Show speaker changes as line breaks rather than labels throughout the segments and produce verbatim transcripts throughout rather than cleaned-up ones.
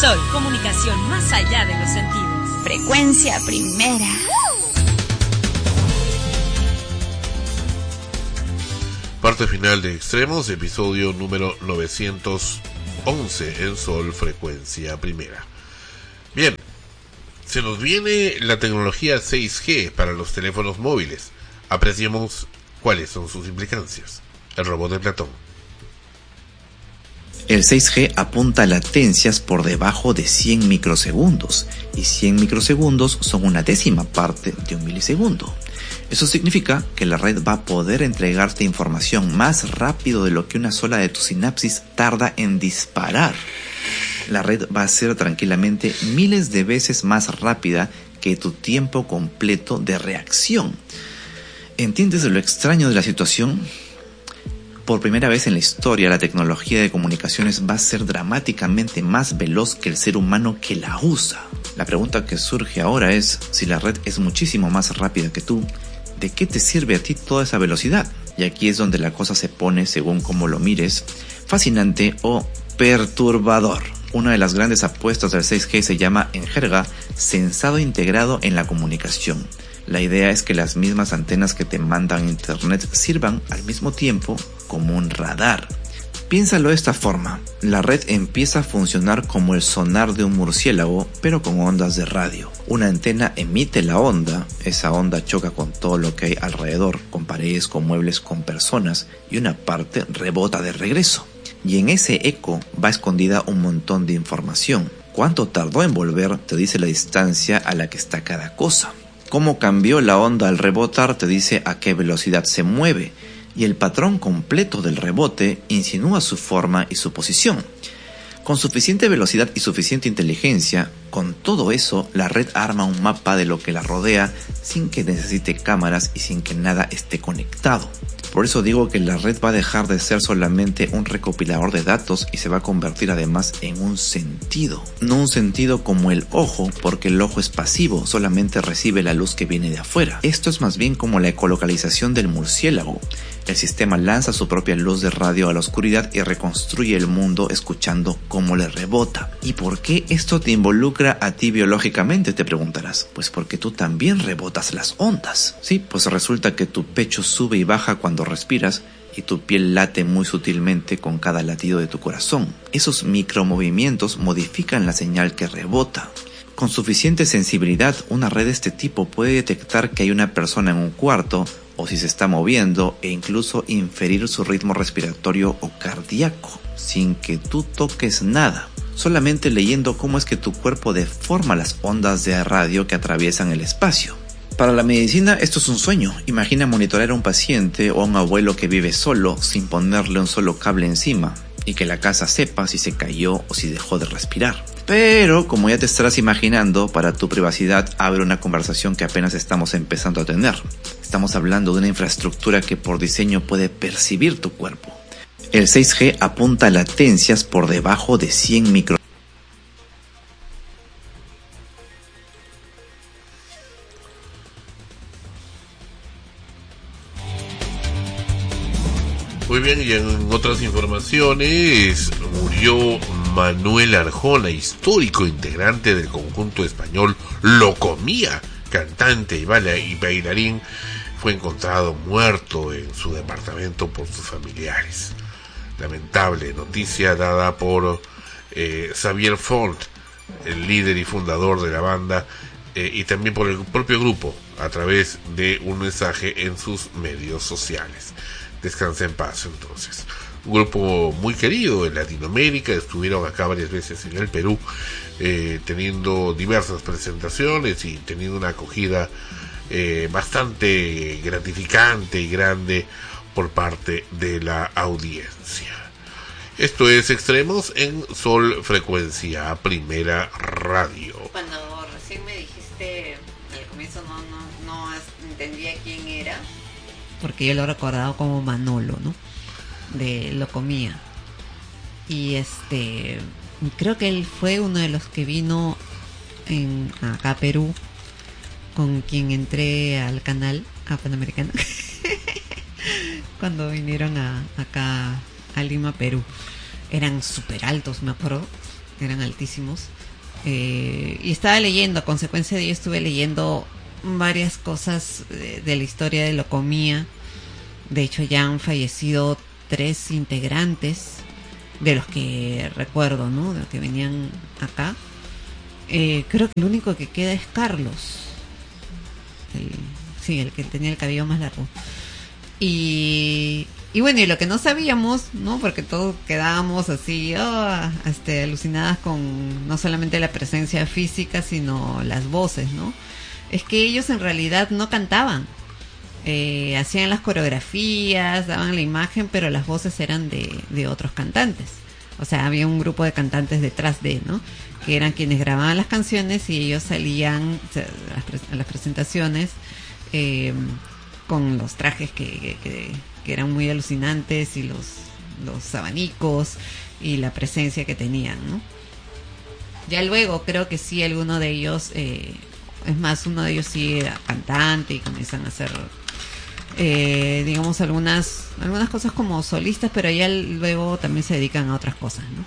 Sol, comunicación más allá de los sentidos.
Frecuencia primera.
Parte final de Extremos, episodio número novecientos once en Sol, frecuencia primera. Bien, se nos viene la tecnología seis G para los teléfonos móviles. Apreciemos cuáles son sus implicancias. El robot de Platón.
El seis G apunta a latencias por debajo de cien microsegundos, y cien microsegundos son una décima parte de un milisegundo. Eso significa que la red va a poder entregarte información más rápido de lo que una sola de tus sinapsis tarda en disparar. La red va a ser tranquilamente miles de veces más rápida que tu tiempo completo de reacción. ¿Entiendes lo extraño de la situación? Por primera vez en la historia, la tecnología de comunicaciones va a ser dramáticamente más veloz que el ser humano que la usa. La pregunta que surge ahora es, si la red es muchísimo más rápida que tú, ¿de qué te sirve a ti toda esa velocidad? Y aquí es donde la cosa se pone, según cómo lo mires, fascinante o perturbador. Una de las grandes apuestas del seis G se llama, en jerga, sensado integrado en la comunicación. La idea es que las mismas antenas que te mandan internet sirvan al mismo tiempo como un radar. Piénsalo de esta forma: la red empieza a funcionar como el sonar de un murciélago, pero con ondas de radio. Una antena emite la onda, esa onda choca con todo lo que hay alrededor, con paredes, con muebles, con personas, y una parte rebota de regreso. Y en ese eco va escondida un montón de información. Cuánto tardó en volver te dice la distancia a la que está cada cosa. Cómo cambió la onda al rebotar te dice a qué velocidad se mueve, y el patrón completo del rebote insinúa su forma y su posición. Con suficiente velocidad y suficiente inteligencia, con todo eso, la red arma un mapa de lo que la rodea sin que necesite cámaras y sin que nada esté conectado. Por eso digo que la red va a dejar de ser solamente un recopilador de datos y se va a convertir además en un sentido. No un sentido como el ojo, porque el ojo es pasivo, solamente recibe la luz que viene de afuera. Esto es más bien como la ecolocalización del murciélago. El sistema lanza su propia luz de radio a la oscuridad y reconstruye el mundo escuchando cómo le rebota. ¿Y por qué esto te involucra a ti biológicamente?, te preguntarás. Pues porque tú también rebotas las ondas. Sí, pues resulta que tu pecho sube y baja cuando respiras y tu piel late muy sutilmente con cada latido de tu corazón. Esos micromovimientos modifican la señal que rebota. Con suficiente sensibilidad, una red de este tipo puede detectar que hay una persona en un cuarto, o si se está moviendo, e incluso inferir su ritmo respiratorio o cardíaco, sin que tú toques nada, solamente leyendo cómo es que tu cuerpo deforma las ondas de radio que atraviesan el espacio. Para la medicina esto es un sueño. Imagina monitorear a un paciente o a un abuelo que vive solo sin ponerle un solo cable encima, y que la casa sepa si se cayó o si dejó de respirar. Pero, como ya te estarás imaginando, para tu privacidad abre una conversación que apenas estamos empezando a tener. Estamos hablando de una infraestructura que por diseño puede percibir tu cuerpo. El seis G apunta a latencias por debajo de cien micro.
Muy bien, y en otras informaciones, murió Manuel Arjona, histórico integrante del conjunto español Locomía, cantante y bailarín. Fue encontrado muerto en su departamento por sus familiares. Lamentable noticia dada por eh, Xavier Font, el líder y fundador de la banda, eh, y también por el propio grupo, a través de un mensaje en sus medios sociales. Descansa en paz, entonces. Un grupo muy querido en Latinoamérica, estuvieron acá varias veces en el Perú, eh, teniendo diversas presentaciones y teniendo una acogida eh, bastante gratificante y grande por parte de la audiencia. Esto es Extremos en Sol, frecuencia primera radio.
Cuando recién me dijiste al comienzo no, no, no entendía quién era, porque yo lo he recordado como Manolo, ¿no? De Locomía. Y este, creo que él fue uno de los que vino en acá a Perú, con quien entré al canal a Panamericano cuando vinieron a, acá a Lima, Perú. Eran súper altos, me acuerdo. eran altísimos. Eh, y estaba leyendo, a consecuencia de ello estuve leyendo varias cosas de, de la historia de Locomía. De hecho ya han fallecido tres integrantes de los que recuerdo, ¿no? De los que venían acá. Eh, creo que el único que queda es Carlos. El, sí, el que tenía el cabello más largo. Y, y bueno, y lo que no sabíamos, ¿no? Porque todos quedábamos así, oh, este, alucinadas con no solamente la presencia física, sino las voces, ¿no? Es que ellos en realidad no cantaban. Eh, hacían las coreografías, daban la imagen, pero las voces eran de, de otros cantantes. O sea, había un grupo de cantantes detrás de, ¿no? Que eran quienes grababan las canciones y ellos salían a las, a las presentaciones eh, con los trajes que, que, que eran muy alucinantes y los, los abanicos y la presencia que tenían, ¿no? Ya luego creo que sí, alguno de ellos, eh, es más, uno de ellos sí era cantante y comienzan a hacer... Eh, digamos algunas algunas cosas como solistas, pero ya luego también se dedican a otras cosas, ¿no?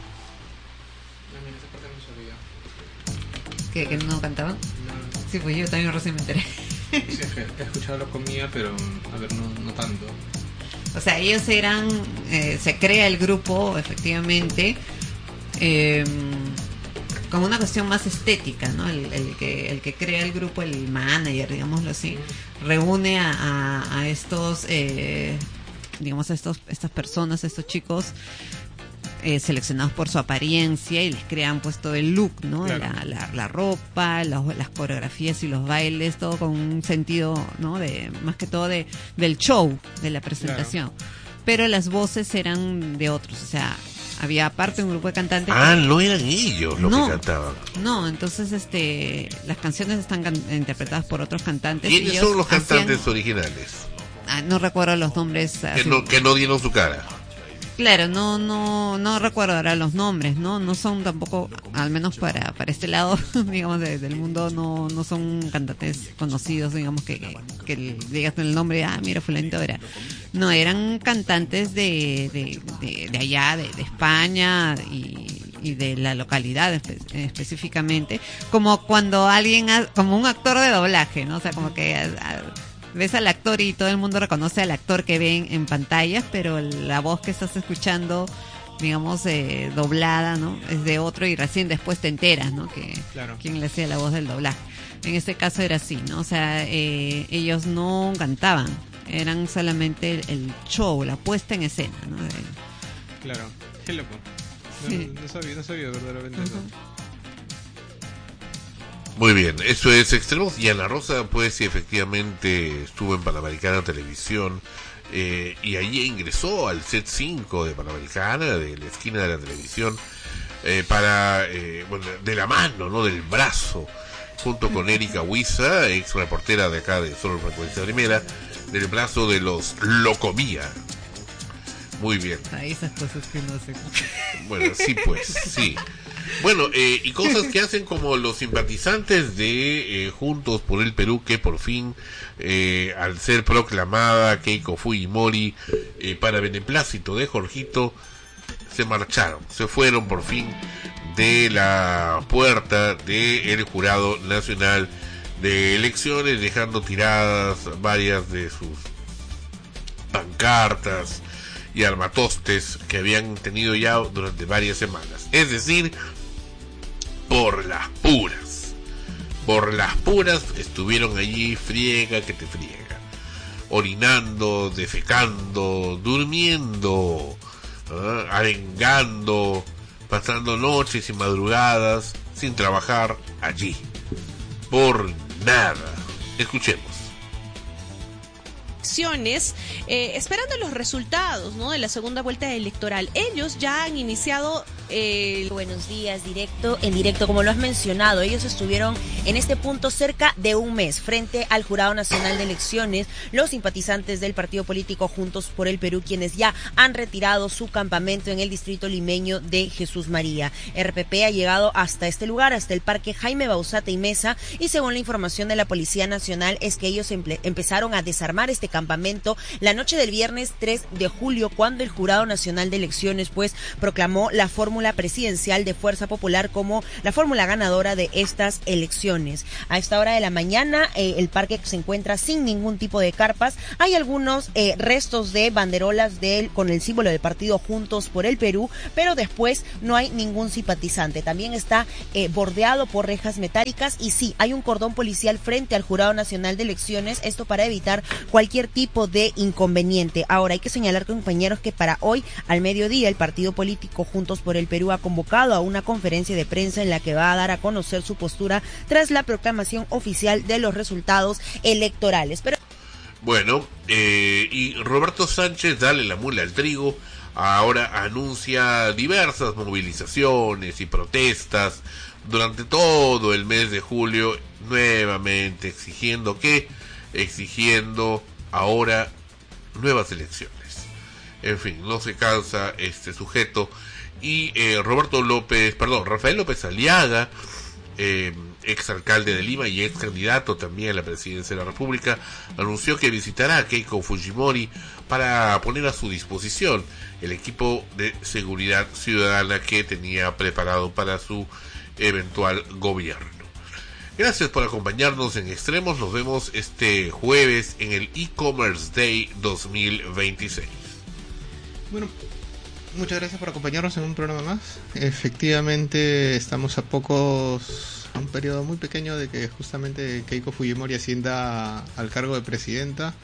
¿Que, que no cantaban? No. Sí, pues yo también recién me enteré.
Sí, he escuchado Locomía, pero a ver, no, no tanto.
O sea, ellos eran, eh, se crea el grupo, efectivamente, eh, como una cuestión más estética, ¿no? El, el que el que crea el grupo, el manager, digámoslo así, reúne a, a, a estos, eh, digamos, a estos, estas personas, a estos chicos eh, seleccionados por su apariencia y les crean pues todo el look, ¿no? Claro. La, la, la ropa, los, las coreografías y los bailes, todo con un sentido, ¿no? De más que todo de del show, de la presentación. Claro. Pero las voces eran de otros, o sea, había aparte un grupo de cantantes.
Ah,
que...
no eran ellos los
no,
que cantaban.
No, entonces este las canciones están can- interpretadas por otros cantantes.
¿Quiénes son los cantantes hacían... originales?
Ah, no recuerdo los nombres.
Que no, que no dieron su cara.
Claro, no no no recuerdo ahora los nombres, ¿no? No son tampoco, al menos para para este lado, digamos, de, del mundo, no no son cantantes conocidos, digamos, que, que, que digas el nombre, ah, mira, fulanito era. No, eran cantantes de de, de, de allá, de, de España y, y de la localidad espe- específicamente, como cuando alguien, ha, como un actor de doblaje, ¿no? O sea, como que... A, a, ves al actor y todo el mundo reconoce al actor que ven en pantallas, pero la voz que estás escuchando, digamos, eh, doblada, ¿no? Es de otro y recién después te enteras, ¿no? Que claro. Quién le hacía la voz del doblaje. En este caso era así, ¿no? O sea, eh, ellos no cantaban, eran solamente el, el show, la puesta en escena, ¿no? De...
Claro, qué loco. No, sí. no, no sabía, no sabía verdaderamente uh-huh. eso.
Muy bien, eso es Extremos. Y Ana Rosa, pues sí, efectivamente estuvo en Panamericana Televisión eh, y allí ingresó al set cinco de Panamericana, de la esquina de la televisión, eh, para, eh, bueno, de la mano, ¿no? Del brazo, junto con Erika Huiza, ex reportera de acá de Solo Frecuencia Primera, del brazo de los Locomía. Muy bien.
Hay esas cosas que no sé.
Bueno, sí, pues, sí. Bueno, eh, y cosas que hacen como los simpatizantes de eh, Juntos por el Perú, que por fin, eh, al ser proclamada Keiko Fujimori eh, para beneplácito de Jorgito, se marcharon, se fueron por fin de la puerta del Jurado Nacional de Elecciones, dejando tiradas varias de sus pancartas y armatostes que habían tenido ya durante varias semanas. Es decir, por las puras. Por las puras estuvieron allí, friega que te friega. Orinando, defecando, durmiendo, ¿eh? arengando, pasando noches y madrugadas sin trabajar allí. Por nada. Escuchemos.
Eh, esperando los resultados, ¿no? De la segunda vuelta electoral. Ellos ya han iniciado eh...
Buenos días, directo, en directo, como lo has mencionado, ellos estuvieron en este punto cerca de un mes frente al Jurado Nacional de Elecciones, los simpatizantes del partido político Juntos por el Perú, quienes ya han retirado su campamento en el distrito limeño de Jesús María. R P P ha llegado hasta este lugar, hasta el Parque Jaime Bauzate y Mesa, y según la información de la Policía Nacional es que ellos empe- empezaron a desarmar este campamento la noche del viernes tres de julio, cuando el Jurado Nacional de Elecciones pues proclamó la fórmula fórmula presidencial de Fuerza Popular como la fórmula ganadora de estas elecciones. A esta hora de la mañana, eh, el parque se encuentra sin ningún tipo de carpas. Hay algunos eh, restos de banderolas de él con el símbolo del partido Juntos por el Perú, pero después no hay ningún simpatizante. También está eh, bordeado por rejas metálicas y sí, hay un cordón policial frente al Jurado Nacional de Elecciones, esto para evitar cualquier tipo de inconveniente. Ahora, hay que señalar, compañeros, que para hoy al mediodía el partido político Juntos por el Perú ha convocado a una conferencia de prensa en la que va a dar a conocer su postura tras la proclamación oficial de los resultados electorales. Pero
bueno, eh, y Roberto Sánchez, dale la mula al trigo, ahora anuncia diversas movilizaciones y protestas durante todo el mes de julio, nuevamente exigiendo que, exigiendo ahora nuevas elecciones. En fin, no se cansa este sujeto. Y eh, Roberto López, perdón, Rafael López Aliaga, eh, exalcalde de Lima y ex candidato también a la presidencia de la República, anunció que visitará a Keiko Fujimori para poner a su disposición el equipo de seguridad ciudadana que tenía preparado para su eventual gobierno. Gracias por acompañarnos en Extremos. Nos vemos este jueves en el E-Commerce Day dos mil veintiséis.
Bueno, muchas gracias por acompañarnos en un programa más. Efectivamente, estamos a pocos, a un periodo muy pequeño de que justamente Keiko Fujimori ascienda al cargo de presidenta.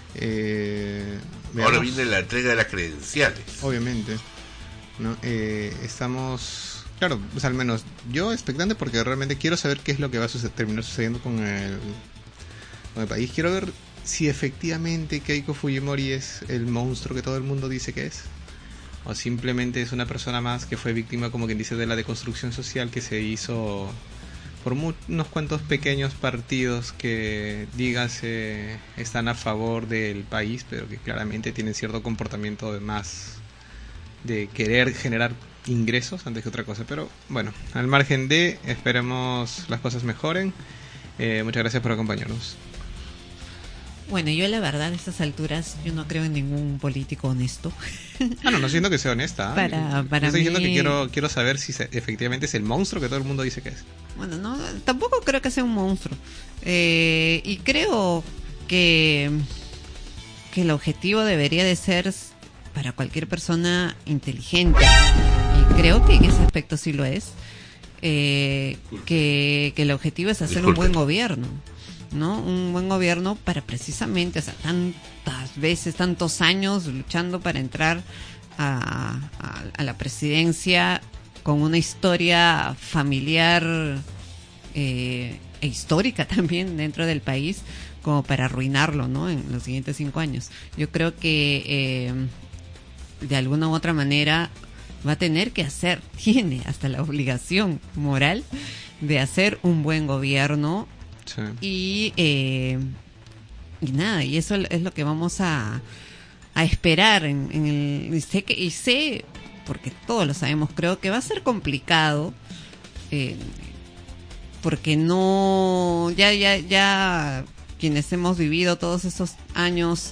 Eh,
Ahora viene la entrega de las credenciales.
Obviamente, ¿no? Eh, estamos, claro, pues al menos yo expectante porque realmente quiero saber qué es lo que va a suceder, terminar sucediendo con el, con el país. Quiero ver si efectivamente Keiko Fujimori es el monstruo que todo el mundo dice que es, o simplemente es una persona más que fue víctima, como quien dice, de la deconstrucción social que se hizo por mu- unos cuantos pequeños partidos que, dígase, están a favor del país, pero que claramente tienen cierto comportamiento de más de querer generar ingresos antes que otra cosa. Pero bueno, al margen de, esperemos las cosas mejoren. Eh, muchas gracias por acompañarnos.
Bueno, yo la verdad a estas alturas yo no creo en ningún político honesto.
Ah, no, no siento que sea honesta. ¿eh?
Para, para
estoy
mí...
diciendo que quiero quiero saber si se, efectivamente es el monstruo que todo el mundo dice que es.
Bueno, no, tampoco creo que sea un monstruo. Eh, y creo que, que el objetivo debería de ser para cualquier persona inteligente. Y creo que en ese aspecto sí lo es. Eh, que, que el objetivo es hacer Disculpe. un buen gobierno. ¿No? Un buen gobierno para precisamente, o sea, tantas veces, tantos años luchando para entrar a, a, a la presidencia con una historia familiar eh, e histórica también dentro del país, como para arruinarlo, ¿no? En los siguientes cinco años. Yo creo que eh, de alguna u otra manera va a tener que hacer, tiene hasta la obligación moral de hacer un buen gobierno. Sí. Y, eh, y nada, y eso es lo que vamos a, a esperar en, en el, y sé que, y sé, porque todos lo sabemos, creo que va a ser complicado, eh, porque no, ya, ya, ya quienes hemos vivido todos esos años,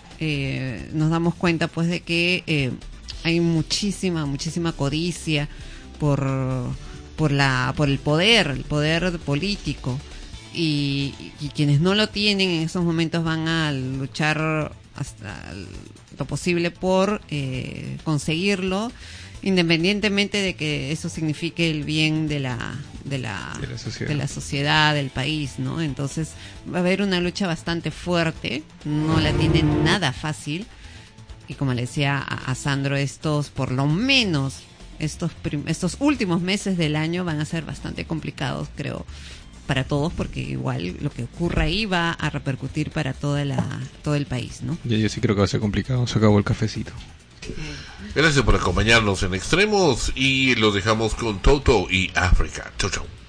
eh, nos damos cuenta pues de que eh, hay muchísima, muchísima codicia por, por la, por el poder, el poder político. Y, y quienes no lo tienen en esos momentos van a luchar hasta lo posible por eh, conseguirlo, independientemente de que eso signifique el bien de la de la,
de la sociedad.
de la sociedad, del país, ¿no? Entonces va a haber una lucha bastante fuerte, no la tienen nada fácil, y como le decía a, a Sandro, estos por lo menos estos prim- estos últimos meses del año van a ser bastante complicados, creo, para todos, porque igual lo que ocurra ahí va a repercutir para toda la todo el país, ¿no?
Yo, yo sí creo que va a ser complicado. Se acabó el cafecito.
Gracias por acompañarnos en Extremos y los dejamos con Toto y África. Chau, chau.